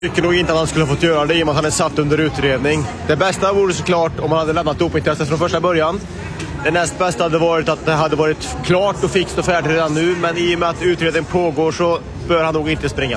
Jag tycker nog inte att han skulle ha fått göra det i och med att han är satt under utredning. Det bästa vore såklart om han hade lämnat dopingtestet från första början. Det näst bästa hade varit att det hade varit klart och fixt och färdigt redan nu. Men i och med att utredningen pågår så bör han nog inte springa.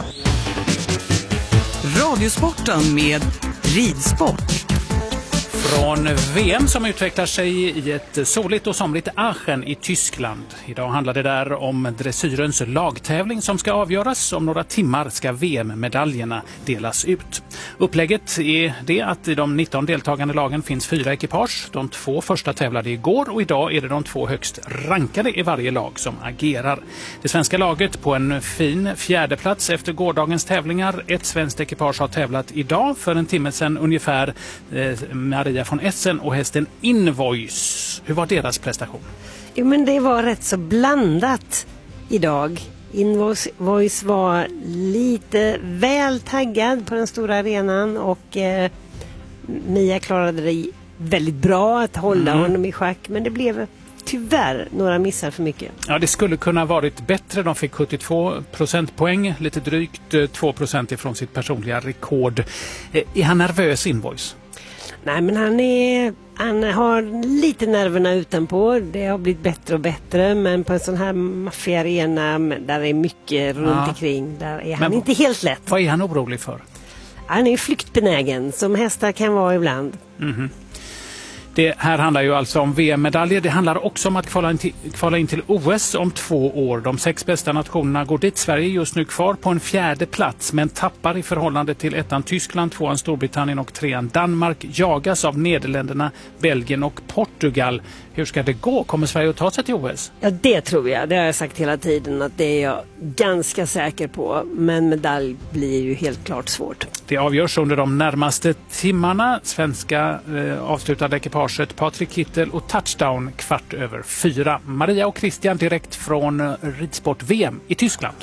Radiosporten med ridsport. Från VM som utvecklar sig i ett soligt och somligt Aachen i Tyskland. Idag handlar det där om dressyrens lagtävling som ska avgöras. Om några timmar ska VM-medaljerna delas ut. Upplägget är det att i de 19 deltagande lagen finns 4 ekipage. De 2 första tävlade igår och idag är det de 2 högst rankade i varje lag som agerar. Det svenska laget på en fin 4:e plats efter gårdagens tävlingar. Ett svenskt ekipage har tävlat idag för en timme sedan ungefär. Maria från Essen och hästen Invoice. Hur var deras prestation? Jo, men det var rätt så blandat idag. Invoice var lite väl taggad på den stora arenan och Mia klarade det väldigt bra att hålla honom i schack, men det blev tyvärr några missar för mycket. Ja, det skulle kunna varit bättre. De fick 72 procentpoäng, lite drygt 2% ifrån sitt personliga rekord. Är han nervös, Invoice? Nej, men han har lite nerverna utanpå. Det har blivit bättre och bättre, men på en sån här maffig arena där är mycket runt omkring, där är han inte helt lätt. Vad är han orolig för? Han är flyktbenägen, som hästar kan vara ibland. Det här handlar ju alltså om VM-medaljer. Det handlar också om att kvala in till OS om 2 år. De 6 bästa nationerna går dit. Sverige just nu kvar på en 4:e plats, men tappar i förhållande till 1:an Tyskland, 2:an Storbritannien och 3:an Danmark. Jagas av Nederländerna, Belgien och Portugal. Hur ska det gå? Kommer Sverige att ta sig till OS? Ja, det tror jag. Det har jag sagt hela tiden att det är jag ganska säker på. Men medalj blir ju helt klart svårt. Det avgörs under de närmaste timmarna. Svenska avslutade ekipaget Patrik Kittel och touchdown 4:15. Maria och Christian direkt från ridsport-VM i Tyskland.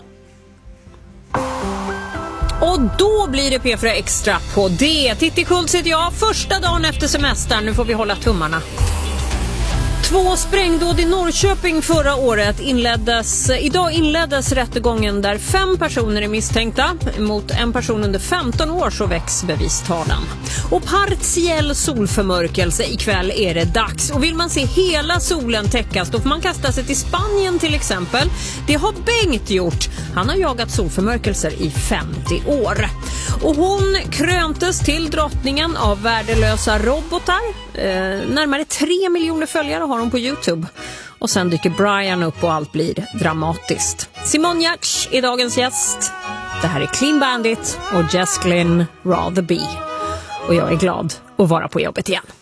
Och då blir det P4 Extra på det. Titti Schultz heter jag, första dagen efter semestern. Nu får vi hålla tummarna. 2 sprängdåd i Norrköping förra året idag inleddes rättegången där 5 personer är misstänkta. Mot en person under 15 år så väcks bevistalan. Och partiell solförmörkelse ikväll är det dags. Och vill man se hela solen täckas då får man kasta sig till Spanien till exempel. Det har Bengt gjort. Han har jagat solförmörkelser i 50 år. Och hon kröntes till drottningen av värdelösa robotar. Närmare 3 miljoner följare har hon på YouTube. Och sen dyker Brian upp och allt blir dramatiskt. Simon Giertz är dagens gäst. Det här är Clean Bandit och Jess Glynn Rather Be. Och jag är glad att vara på jobbet igen.